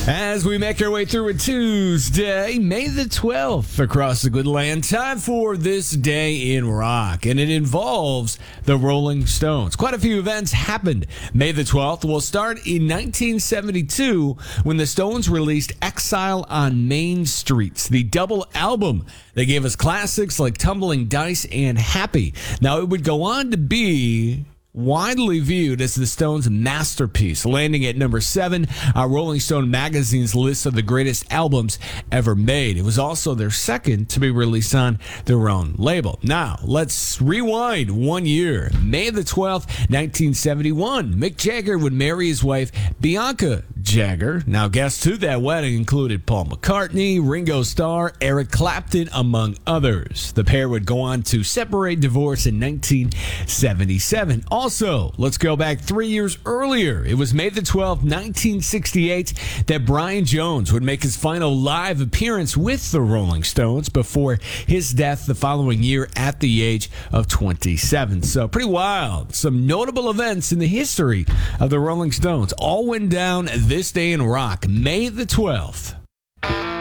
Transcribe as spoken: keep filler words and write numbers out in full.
As we make our way through a Tuesday, May the twelfth, across the good land, time for This Day in Rock, and it involves the Rolling Stones. Quite a few events happened. May the twelfth will start in nineteen seventy-two when the Stones released Exile on Main Street, the double album. They gave us classics like Tumbling Dice and Happy. Now, it would go on to be widely viewed as the Stones' masterpiece, landing at number seven on Rolling Stone magazine's list of the greatest albums ever made. It was also their second to be released on their own label. Now, let's rewind one year. May the twelfth, nineteen seventy-one, Mick Jagger would marry his wife, Bianca Jagger. Now, guests to that wedding included Paul McCartney, Ringo Starr, Eric Clapton, among others. The pair would go on to separate, divorce in nineteen seventy-seven. Also, let's go back three years earlier. It was May the twelfth, nineteen sixty-eight, that Brian Jones would make his final live appearance with the Rolling Stones before his death the following year at the age of twenty-seven. So, pretty wild. Some notable events in the history of the Rolling Stones all went down this day in rock, May the twelfth.